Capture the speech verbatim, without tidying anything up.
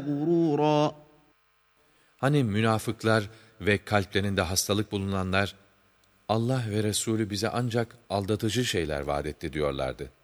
غُرُورًا. Hani münafıklar ve kalplerinde hastalık bulunanlar, Allah ve Resulü bize ancak aldatıcı şeyler vaat etti diyorlardı.